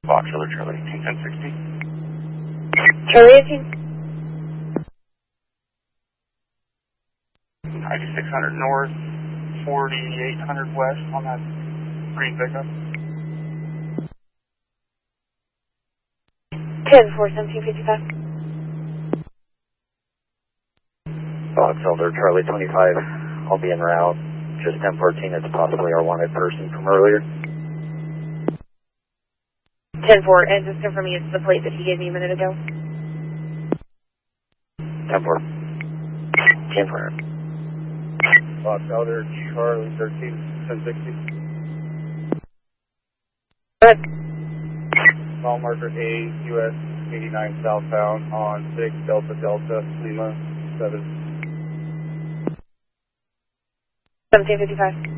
Fox Other Charlie 18 1060. Charlie 18. 9600 north, 4800 west on that green pickup. 10-4-1755. Fox Elder Charlie 25, I'll be en route. Just 1014, it's possibly our wanted person from earlier. 10-4, and just confirming it's the plate that he gave me a minute ago. 10-4. 10-4. Fox Elder Charlie 13 1060. Go ahead. Mile marker A, US 89 southbound on 6 Delta Delta Lima 7. 1755.